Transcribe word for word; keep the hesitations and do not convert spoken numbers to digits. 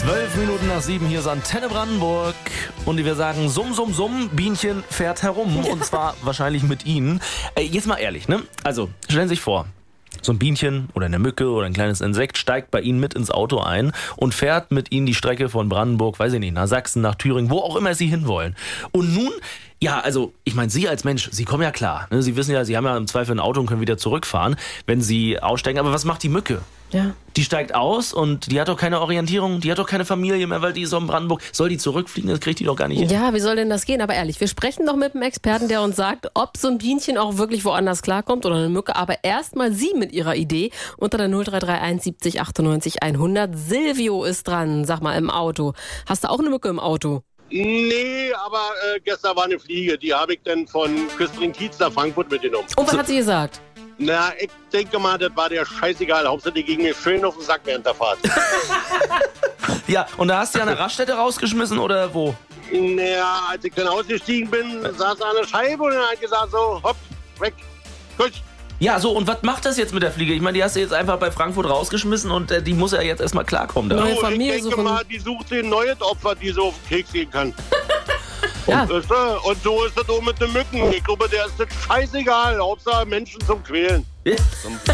Zwölf Minuten nach sieben, hier ist Antenne Brandenburg. Und wir sagen summ, summ, summ, Bienchen fährt herum. Und zwar wahrscheinlich mit Ihnen. Äh, jetzt mal ehrlich, ne? Also, stellen Sie sich vor, so ein Bienchen oder eine Mücke oder ein kleines Insekt steigt bei Ihnen mit ins Auto ein und fährt mit Ihnen die Strecke von Brandenburg, weiß ich nicht, nach Sachsen, nach Thüringen, wo auch immer Sie hinwollen. Und nun, ja, also, ich meine, Sie als Mensch, Sie kommen ja klar. Ne? Sie wissen ja, Sie haben ja im Zweifel ein Auto und können wieder zurückfahren, wenn Sie aussteigen. Aber was macht die Mücke? Ja. Die steigt aus und die hat doch keine Orientierung, die hat doch keine Familie mehr, weil die ist so in Brandenburg. Soll die zurückfliegen? Das kriegt die doch gar nicht hin. Ja, wie soll denn das gehen? Aber ehrlich, wir sprechen doch mit einem Experten, der uns sagt, ob so ein Bienchen auch wirklich woanders klarkommt oder eine Mücke. Aber erstmal Sie mit Ihrer Idee unter der null drei drei eins siebzig achtundneunzig hundert. Silvio ist dran, sag mal, im Auto. Hast du auch eine Mücke im Auto? Nee, aber äh, gestern war eine Fliege. Die habe ich dann von Küstrin-Kiez nach Frankfurt mitgenommen. Und was hat sie gesagt? Na, ich denke mal, das war der scheißegal. Hauptsache, die ging mir schön auf den Sack während der Fahrt. Ja, und da hast du ja eine Raststätte rausgeschmissen oder wo? Naja, als ich dann ausgestiegen bin, saß er an der Scheibe und dann hat gesagt so, hopp, weg, gut. Ja, so, und was macht das jetzt mit der Fliege? Ich meine, die hast du jetzt einfach bei Frankfurt rausgeschmissen und äh, die muss ja jetzt erstmal klarkommen. Da. Neue So, Familie ich denke suchen. mal, die sucht sich ein neues Opfer, die so auf den Keks gehen kann. Ja. Und, weißt du, und so ist das auch mit den Mücken. Ich glaube, der ist das scheißegal. Hauptsache Menschen zum Quälen. Ja.